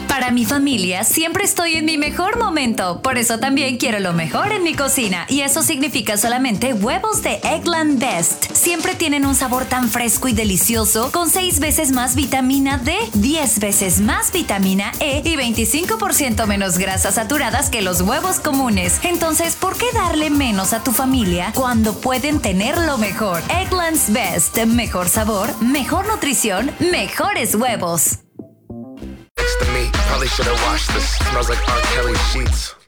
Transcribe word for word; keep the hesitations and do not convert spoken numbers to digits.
Para mi familia, siempre estoy en mi mejor momento. Por eso también quiero lo mejor en mi cocina. Y eso significa solamente huevos de Eggland Best. Siempre tienen un sabor tan fresco y delicioso, con seis veces más vitamina D, diez veces más vitamina E y veinticinco por ciento menos grasas saturadas que los huevos comunes. Entonces, ¿por qué darle menos a tu familia cuando pueden tener lo mejor? Eggland's Best. Mejor sabor, mejor nutrición, mejores huevos. It's the meat. Probably should have washed this. Smells like R. Kelly sheets.